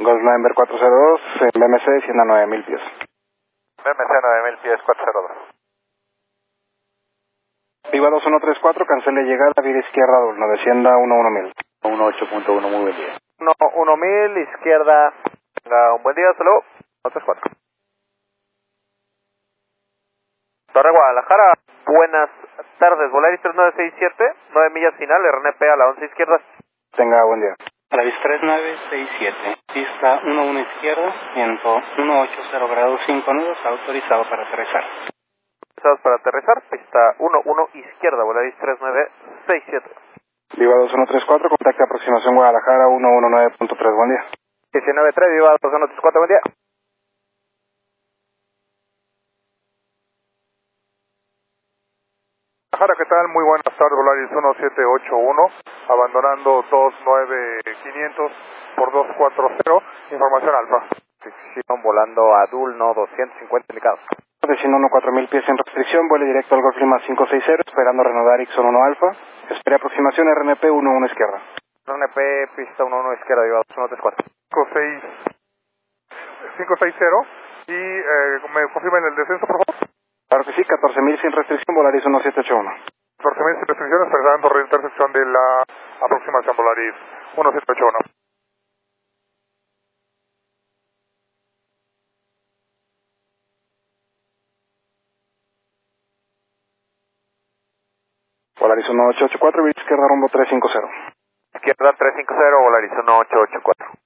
Golf November 402, en BMC descienda 9000 pies. BMC 9000 pies 402. Viva 2134, cancele llegada, vía izquierda doble, descienda 11000. 18.1, muy buen día. 1000, izquierda. Tenga un buen día, hasta luego. 134. Torre Guadalajara, buenas tardes. Volaris 3967, 9 millas final, RNP a la 11 izquierda. Tenga buen día. Volaris 3967, pista 11 izquierda, viento 180 grados 5 nudos, autorizado para aterrizar. Autorizados para aterrizar, pista 11 izquierda, Volaris 3967. Viva 2134, contacte aproximación Guadalajara 119.3, buen día. 193, Viva 2134, buen día. Guadalajara, ¿qué tal? Muy buenas tardes, Volaris 1781, abandonando 29500 por 240, información alfa. Decisión volando a Dulno 250 indicados. Desciendo 4000 pies sin restricción, vuele directo al Golf Lima 560, esperando reanudar Ixon 1 Alfa. Espere aproximación RNP 11 izquierda. RNP, pista 11 izquierda, Viva 2134. 560 y me confirmen el descenso, por favor. Claro que sí, 14000 sin restricción, Volaris 1781. 14.000 sin restricciones, esperando reintersección de la aproximación Volaris 1781. Volaris 1884, vía izquierda rumbo 350. Izquierda 350, Volaris 1884.